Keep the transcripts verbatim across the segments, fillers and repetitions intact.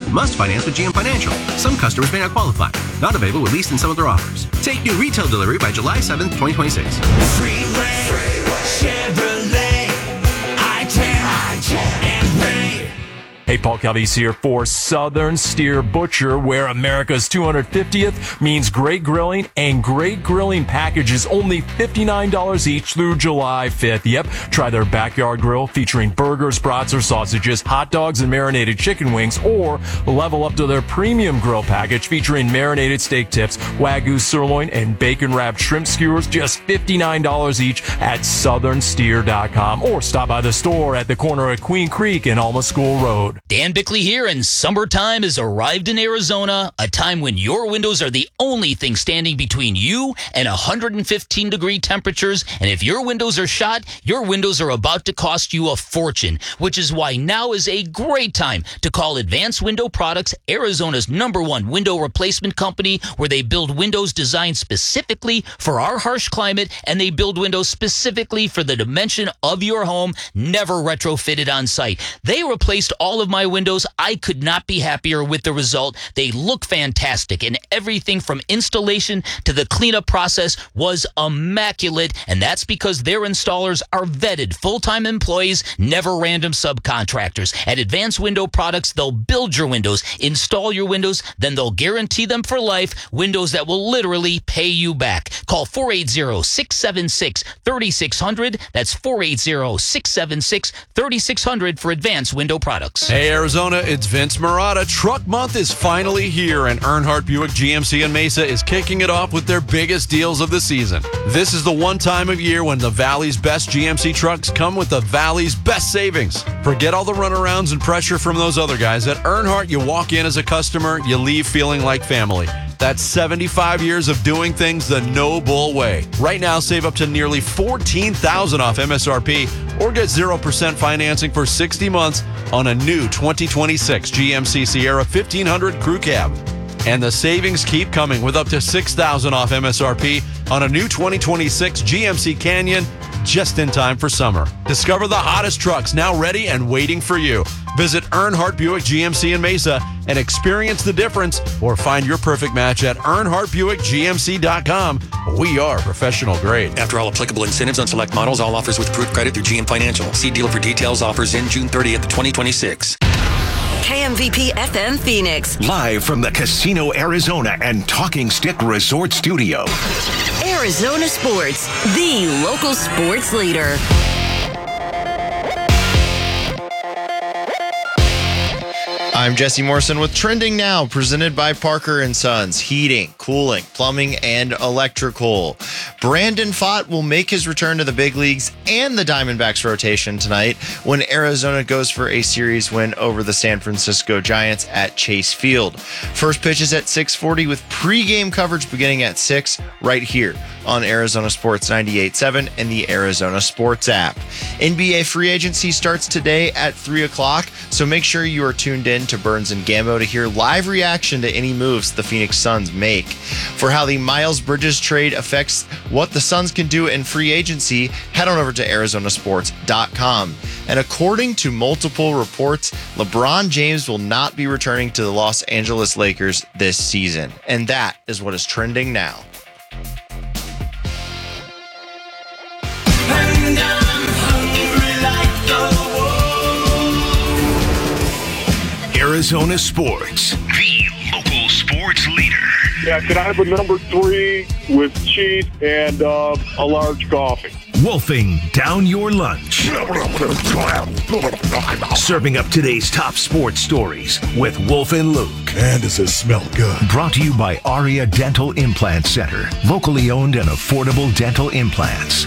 Must finance with G M Financial. Some customers may not qualify. Not available with lease and some other offers. Take new retail delivery by July seventh, twenty twenty-six. Freeway, Chevrolet, I ten, I ten, and Ray. Hey, Paul Calvise here for Southern Steer Butcher, where America's two hundred fiftieth means great grilling, and great grilling packages only fifty-nine dollars each through July fifth. Yep, try their backyard grill featuring burgers, brats, or sausages, hot dogs, and marinated chicken wings, or level up to their premium grill package featuring marinated steak tips, Wagyu sirloin, and bacon-wrapped shrimp skewers, just fifty-nine dollars each at southern steer dot com, or stop by the store at the corner of Queen Creek and Alma School Road. Dan Bickley here, and summertime has arrived in Arizona, a time when your windows are the only thing standing between you and one hundred fifteen degree temperatures. And if your windows are shot, your windows are about to cost you a fortune, which is why now is a great time to call Advanced Window Products, Arizona's number one window replacement company, where they build windows designed specifically for our harsh climate, and they build windows specifically for the dimension of your home, never retrofitted on site. They replaced all of my windows. I could not be happier with the result. They look fantastic, and everything from installation to the cleanup process was immaculate, and that's because their installers are vetted full-time employees, never random subcontractors. At Advanced Window Products, they'll build your windows, install your windows, then they'll guarantee them for life, windows that will literally pay you back. Call four eight zero, six seven six, three six zero zero. That's four eight zero, six seven six, three six zero zero for Advanced Window Products. Hey, Arizona, it's Vince Marotta. Truck Month is finally here, and Earnhardt Buick G M C in Mesa is kicking it off with their biggest deals of the season. This is the one time of year when the Valley's best G M C trucks come with the Valley's best savings. Forget all the runarounds and pressure from those other guys. At Earnhardt, you walk in as a customer, you leave feeling like family. That's seventy-five years of doing things the no bull way. Right now, save up to nearly fourteen thousand dollars off M S R P or get zero percent financing for sixty months on a new twenty twenty-six G M C Sierra fifteen hundred Crew Cab. And the savings keep coming with up to six thousand dollars off M S R P on a new twenty twenty-six G M C Canyon, just in time for summer. Discover the hottest trucks now ready and waiting for you. Visit Earnhardt Buick G M C in Mesa and experience the difference, or find your perfect match at earnhardt buick g m c dot com. We are professional grade. After all applicable incentives on select models, all offers with approved credit through G M Financial. See dealer for details. Offers in June thirtieth, twenty twenty-six. K M V P F M Phoenix. Live from the Casino Arizona and Talking Stick Resort Studio. Arizona Sports, the local sports leader. I'm Jesse Morrison with Trending Now, presented by Parker and Sons, heating, cooling, plumbing, and electrical. Brandon Pfaadt will make his return to the big leagues and the Diamondbacks rotation tonight when Arizona goes for a series win over the San Francisco Giants at Chase Field. First pitch is at six forty with pregame coverage beginning at six right here on Arizona Sports ninety-eight point seven and the Arizona Sports app. N B A free agency starts today at three o'clock, so make sure you are tuned in to Burns and Gambo to hear live reaction to any moves the Phoenix Suns make. For how the Miles Bridges trade affects what the Suns can do in free agency, head on over to arizona sports dot com. And according to multiple reports, LeBron James will not be returning to the Los Angeles Lakers this season. And that is what is trending now. Arizona Sports, the local sports leader. Yeah, can I have a number three with cheese and uh, a large coffee? Wolfing down your lunch. Serving up today's top sports stories with Wolf and Luke. Man, does this smell good. Brought to you by Aria Dental Implant Center. Locally owned and affordable dental implants.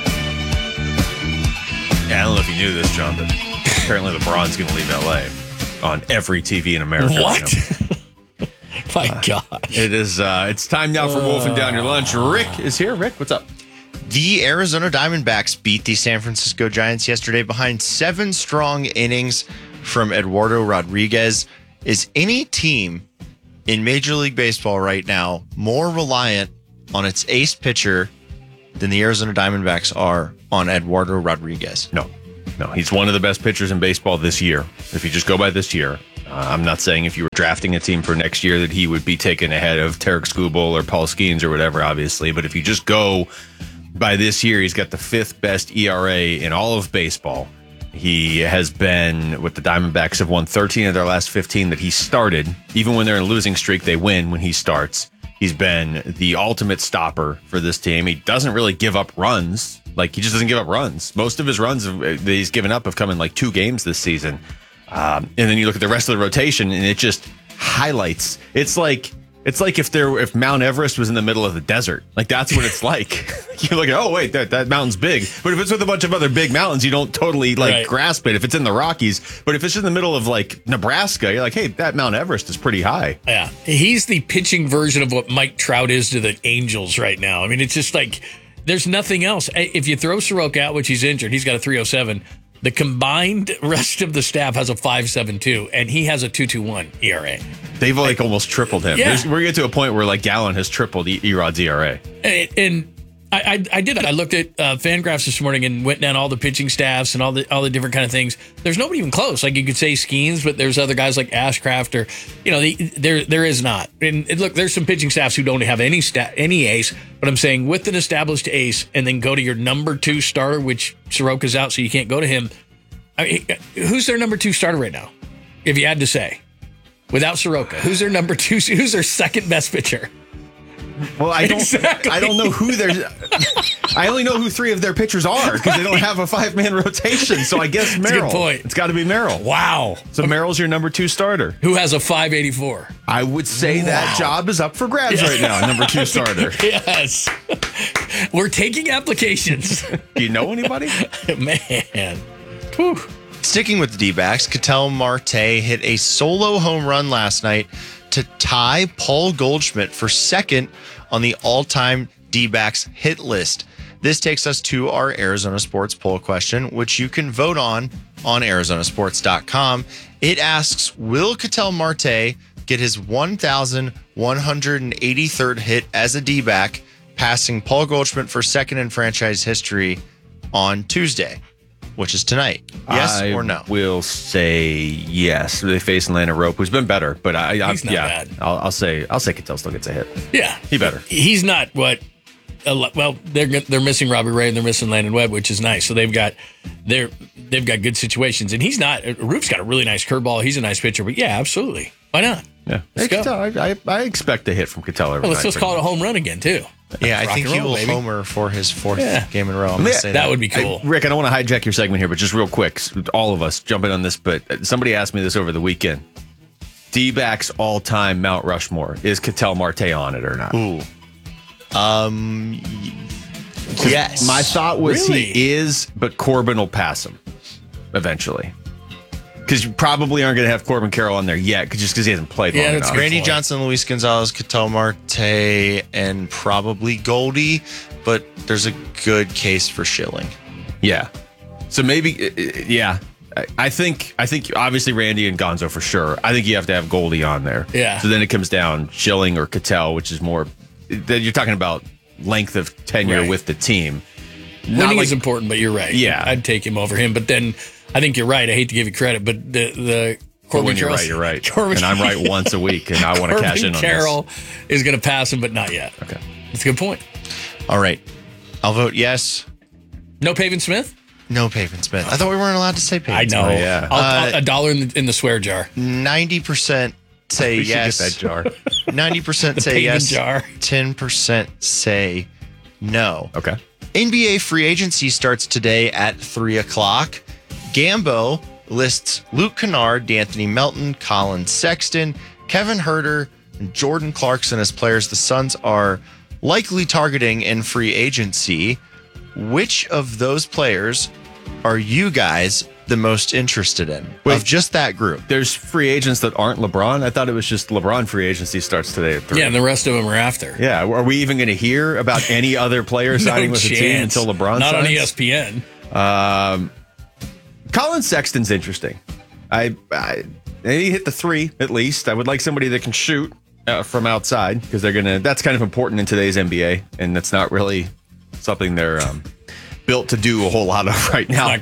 Yeah, I don't know if you knew this, John, but apparently LeBron's going to leave L A on every T V in America. What? My God. Uh, it is, uh, it's time now for Wolfing Down Your Lunch. Rick is here. Rick, what's up? The Arizona Diamondbacks beat the San Francisco Giants yesterday behind seven strong innings from Eduardo Rodriguez. Is any team in Major League Baseball right now more reliant on its ace pitcher than the Arizona Diamondbacks are on Eduardo Rodriguez? No. No, he's one of the best pitchers in baseball this year. If you just go by this year, Uh, I'm not saying if you were drafting a team for next year that he would be taken ahead of Tarek Skubal or Paul Skeens or whatever, obviously. But if you just go by this year, he's got the fifth best E R A in all of baseball. He has been, with the Diamondbacks, have won thirteen of their last fifteen that he started. Even when they're in a losing streak, they win when he starts. He's been the ultimate stopper for this team. He doesn't really give up runs. Like, he just doesn't give up runs. Most of his runs that he's given up have come in like two games this season. Um, and then you look at the rest of the rotation, and it just highlights. It's like it's like if there if Mount Everest was in the middle of the desert. Like, that's what it's like. You look at, oh wait, that, that mountain's big. But if it's with a bunch of other big mountains, you don't totally like Right. grasp it. If it's in the Rockies, but if it's in the middle of like Nebraska, you're like, hey, that Mount Everest is pretty high. Yeah. He's the pitching version of what Mike Trout is to the Angels right now. I mean, it's just like there's nothing else. If you throw Soroka out, which he's injured, he's got a three oh seven. The combined rest of the staff has a five point seven two, and he has a two point two one E R A. They've like almost tripled him. Yeah. There's- We're getting to a point where like Gallen has tripled E- Erod's E R A. And, and I, I, I did that. I looked at uh, Fangraphs this morning and went down all the pitching staffs and all the all the different kind of things. There's nobody even close. Like, you could say Skeens, but there's other guys like Ashcraft or, you know, the, there there is not. And, and look, there's some pitching staffs who don't have any sta- any ace. But I'm saying with an established ace and then go to your number two starter, which Soroka's out, so you can't go to him. I mean, who's their number two starter right now? If you had to say, without Soroka, who's their number two? Who's their second best pitcher? Well, I don't. Exactly. I don't know who their. I only know who three of their pitchers are because they don't have a five man rotation. So I guess That's a Merrill. good point. It's got to be Merrill. Wow. So Merrill's your number two starter. Who has a five eighty-four? I would say that Wow. job is up for grabs right now. Number two starter. Yes. We're taking applications. Do you know anybody? Man. Whew. Sticking with the D-backs, Ketel Marte hit a solo home run last night to tie Paul Goldschmidt for second on the all-time D-backs hit list. This takes us to our Arizona Sports poll question, which you can vote on on Arizona Sports dot com. It asks, will Ketel Marte get his one thousand one hundred eighty-third hit as a D-back, passing Paul Goldschmidt for second in franchise history on Tuesday, which is tonight? Yes I or no? will say yes. They face Atlanta Rope, who's been better, but I, I He's not yeah, bad. I'll, I'll say I'll say Ketel still gets a hit. Yeah. He better. He's not what. a lo- Well, they're they're missing Robbie Ray and they're missing Landon Webb, which is nice. So they've got they're they've got good situations, and he's not. Roof's got a really nice curveball. He's a nice pitcher, but yeah, absolutely. Why not? Yeah, Let's Hey, go. Ketel, I, I, I expect a hit from Ketel every Well, let's night, just call it a home run again too. Yeah, I Rock think and he roll, will baby. homer for his fourth Yeah. game in a row. I'm gonna Yeah, say That would be cool. I- Rick, I don't want to hijack your segment here, but just real quick, all of us jump in on this, but somebody asked me this over the weekend. D-backs all-time Mount Rushmore. Is Ketel Marte on it or not? Ooh. Um. y- Yes. My thought was Really? he is, but Corbin will pass him eventually. Because you probably aren't going to have Corbin Carroll on there yet, 'cause- just because he hasn't played Yeah, long that's enough. great. Randy point. Johnson, Luis Gonzalez, Ketel Marte, and probably Goldie, but there's a good case for Schilling. Yeah. So maybe, uh, uh, yeah. I- I think, I think obviously Randy and Gonzo for sure. I think you have to have Goldie on there. Yeah. So then it comes down Schilling or Ketel, which is more. Then you're talking about length of tenure Right. with the team. Winning like- is important, but you're right. Yeah. I'd take him over him. But then I think you're right. I hate to give you credit, but the the But Corbin when you're Carroll, right, you're right. Corbin, And I'm right once a week, and I want to cash in on Carroll is going to pass him, but not yet. this. Okay. That's a good point. All right. I'll vote yes. No Pavin Smith. No Pavin Smith. I thought we weren't allowed to say Pavin I know. Smith. yeah. I'll, Uh, I'll- a dollar in the, in the swear jar. ninety percent say We should yes. get that jar. ninety percent The say Pavin yes. jar. ten percent say no. Okay. N B A free agency starts today at three o'clock. Gambo lists Luke Kennard, D'Anthony Melton, Colin Sexton, Kevin Herter, and Jordan Clarkson as players the Suns are likely targeting in free agency. Which of those players are you guys the most interested in? Wait. Of just that group. There's free agents that aren't LeBron. I thought it was just LeBron free agency starts today at three. Yeah, and the rest of them are after. Yeah, are we even going to hear about any other player No signing with the team chance. until LeBron Not signs? on E S P N. Um, Colin Sexton's interesting. I, I he hit the three at least. I would like somebody that can shoot uh, from outside because they're gonna. That's kind of important in today's N B A, and that's not really something they're um, built to do a whole lot of right now. Not good.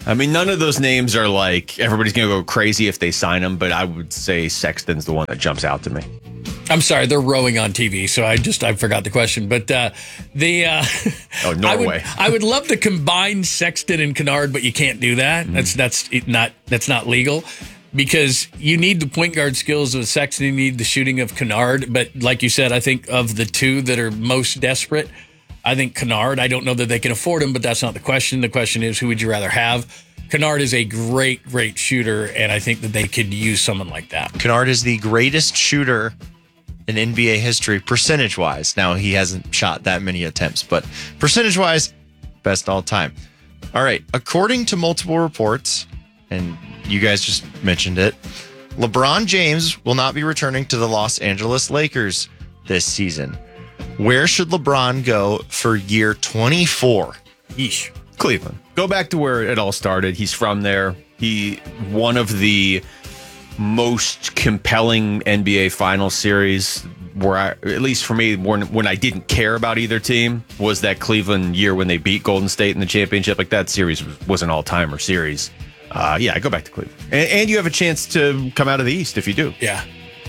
I mean, none of those names are like everybody's going to go crazy if they sign him, but I would say Sexton's the one that jumps out to me. I'm sorry, they're rowing on T V, so I just I forgot the question. But uh, the uh, oh Norway, I would, I would love to combine Sexton and Kennard, but you can't do that. Mm. That's that's not that's not legal because you need the point guard skills of Sexton, you need the shooting of Kennard. But like you said, I think of the two that are most desperate, I think Kennard. I don't know that they can afford him, but that's not the question. The question is, who would you rather have? Kennard is a great, great shooter, and I think that they could use someone like that. Kennard is the greatest shooter in N B A history, percentage-wise. Now, he hasn't shot that many attempts, but percentage-wise, best all time. All right, according to multiple reports, and you guys just mentioned it, LeBron James will not be returning to the Los Angeles Lakers this season. Where should LeBron go for year twenty-four? Yeesh. Cleveland. Go back to where it all started. He's from there. He one of the most compelling N B A Finals series where I, at least for me, when, when I didn't care about either team was that Cleveland year when they beat Golden State in the championship. Like that series was, was an all-timer series. Uh, yeah, go back to Cleveland. And, and you have a chance to come out of the East if you do. Yeah.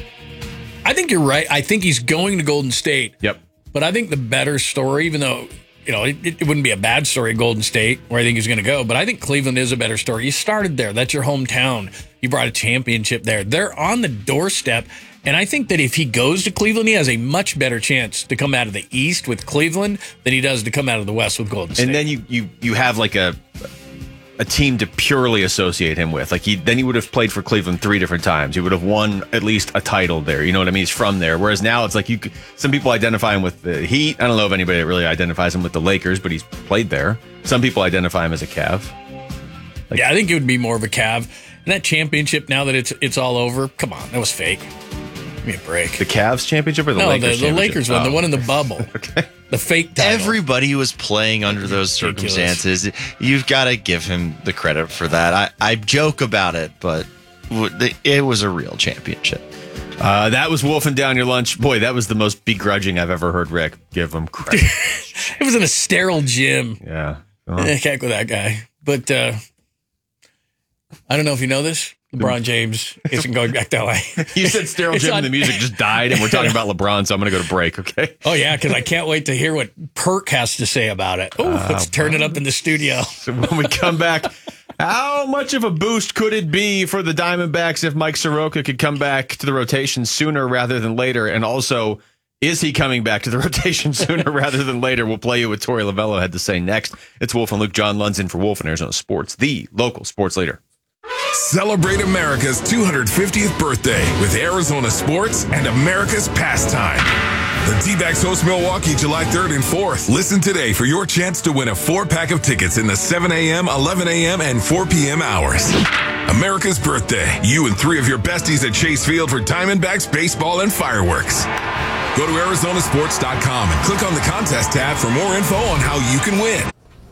I think you're right. I think he's going to Golden State. Yep. But I think the better story, even though, you know, it, it wouldn't be a bad story, Golden State, where I think he's going to go. But I think Cleveland is a better story. You started there. That's your hometown. You brought a championship there. They're on the doorstep. And I think that if he goes to Cleveland, he has a much better chance to come out of the East with Cleveland than he does to come out of the West with Golden State. And then you you you have like a a team to purely associate him with. Like he then he would have played for Cleveland three different times. He would have won at least a title there. You know what I mean? He's from there. Whereas now it's like you could, some people identify him with the Heat. I don't know if anybody really identifies him with the Lakers, but he's played there. Some people identify him as a Cav. Like, yeah, I think it would be more of a Cav. And that championship, now that it's it's all over, come on, that was fake. Give me a break. The Cavs championship or the no, Lakers the, the Lakers one, oh. the one in the bubble. Okay. The fake title. Everybody was playing under those circumstances. You've got to give him the credit for that. I, I joke about it, but it was a real championship. Uh, that was wolfing down your lunch. Boy, that was the most begrudging I've ever heard Rick give him credit. It was in a sterile gym. Yeah. Oh. I can't go that guy. But uh, I don't know if you know this. LeBron James isn't going back to L A. You said sterile gym and the music just died, and we're talking about LeBron, so I'm going to go to break, okay? Oh, yeah, because I can't wait to hear what Perk has to say about it. Oh, uh, let's turn it up in the studio. So when we come back, how much of a boost could it be for the Diamondbacks if Mike Soroka could come back to the rotation sooner rather than later? And also, is he coming back to the rotation sooner rather than later? We'll play you what Torey Lovello had to say next. It's Wolf and Luke. John Lund's in for Wolf and Arizona Sports, the local sports leader. Celebrate America's two hundred fiftieth birthday with Arizona Sports and America's Pastime. The D-backs host Milwaukee July third and fourth. Listen today for your chance to win a four-pack of tickets in the seven a.m., eleven a.m., and four p.m. hours. America's birthday. You and three of your besties at Chase Field for Diamondbacks baseball and fireworks. Go to Arizona Sports dot com and click on the contest tab for more info on how you can win.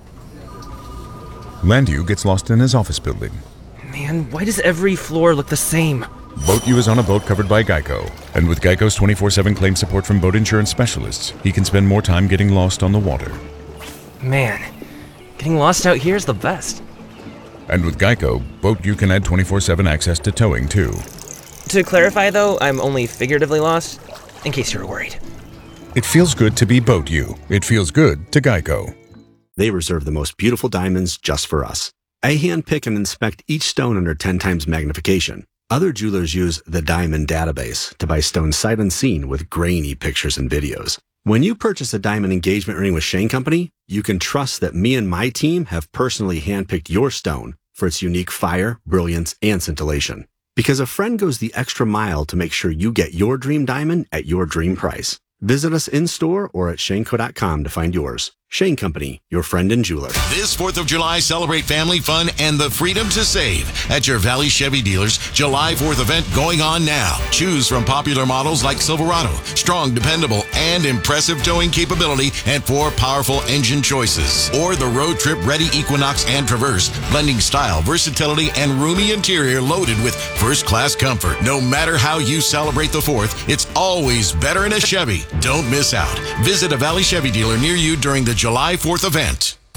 Landu gets lost in his office building. Man, why does every floor look the same? Boat U is on a boat covered by Geico. And with Geico's twenty-four seven claim support from boat insurance specialists, he can spend more time getting lost on the water. Man, getting lost out here is the best. And with Geico, Boat U can add twenty-four seven access to towing, too. To clarify, though, I'm only figuratively lost, in case you're worried. It feels good to be Boat U. It feels good to Geico. They reserve the most beautiful diamonds just for us. I handpick and inspect each stone under ten times magnification. Other jewelers use the Diamond Database to buy stones sight unseen with grainy pictures and videos. When you purchase a diamond engagement ring with Shane Company, you can trust that me and my team have personally handpicked your stone for its unique fire, brilliance, and scintillation. Because a friend goes the extra mile to make sure you get your dream diamond at your dream price. Visit us in-store or at shaneco dot com to find yours. Shane Company, your friend and jeweler. This fourth of July, celebrate family fun and the freedom to save at your Valley Chevy dealers. July fourth event going on now. Choose from popular models like Silverado, strong, dependable, and impressive towing capability, and four powerful engine choices. Or the road trip ready Equinox and Traverse, blending style, versatility, and roomy interior loaded with first-class comfort. No matter how you celebrate the fourth, it's always better in a Chevy. Don't miss out. Visit a Valley Chevy dealer near you during the July fourth event.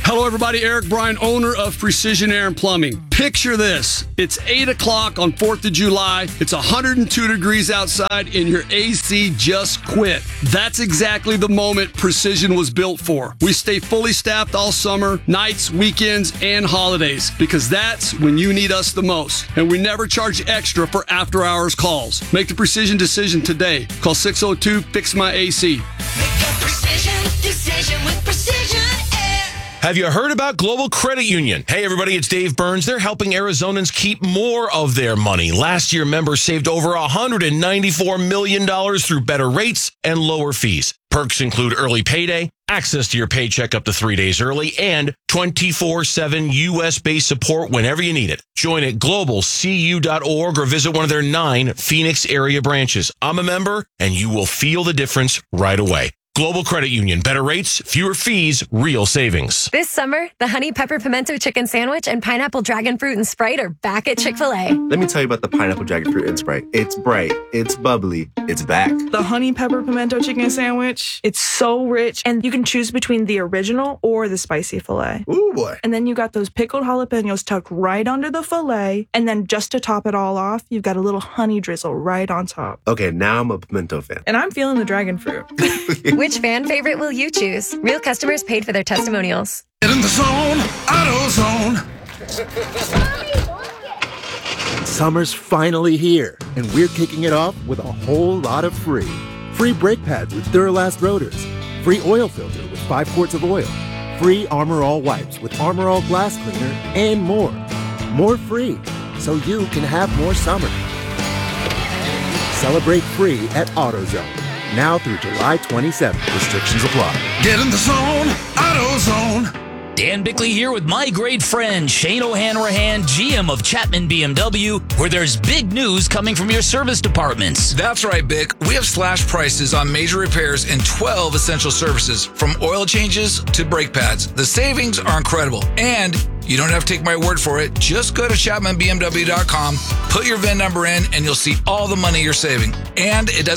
Hello, everybody. Eric Bryan, owner of Precision Air and Plumbing. Picture this. It's eight o'clock on fourth of July. It's one hundred two degrees outside, and your A C just quit. That's exactly the moment Precision was built for. We stay fully staffed all summer, nights, weekends, and holidays, because that's when you need us the most. And we never charge extra for after-hours calls. Make the Precision decision today. Call six oh two, fix my A C. Precision decision with Precision Air. Have you heard about Global Credit Union? Hey, everybody, it's Dave Burns. They're helping Arizonans keep more of their money. Last year, members saved over one hundred ninety-four million dollars through better rates and lower fees. Perks include early payday, access to your paycheck up to three days early, and twenty-four seven U S-based support whenever you need it. Join at global c u dot org or visit one of their nine Phoenix area branches. I'm a member, and you will feel the difference right away. Global Credit Union. Better rates, fewer fees, real savings. This summer, the Honey Pepper Pimento Chicken Sandwich and Pineapple Dragon Fruit and Sprite are back at Chick-fil-A. Let me tell you about the Pineapple Dragon Fruit and Sprite. It's bright, it's bubbly, it's back. The Honey Pepper Pimento Chicken Sandwich, it's so rich, and you can choose between the original or the spicy filet. Ooh, boy. And then you got those pickled jalapenos tucked right under the filet, and then just to top it all off, you've got a little honey drizzle right on top. Okay, now I'm a pimento fan. And I'm feeling the dragon fruit. Which fan favorite will you choose? Real customers paid for their testimonials. Get in the zone, AutoZone. Summer's finally here, and we're kicking it off with a whole lot of free. Free brake pads with Duralast rotors. Free oil filter with five quarts of oil. Free Armor All wipes with Armor All glass cleaner, and more. More free, so you can have more summer. Celebrate free at AutoZone. Now through July twenty-seventh. Restrictions apply. Get in the zone, AutoZone. Dan Bickley here with my great friend Shane O'Hanrahan, G M of Chapman B M W, where there's big news coming from your service departments. That's right, Bick. We have slash prices on major repairs and twelve essential services, from oil changes to brake pads. The savings are incredible, and you don't have to take my word for it. Just go to chapman b m w dot com, put your V I N number in, and you'll see all the money you're saving. And it doesn't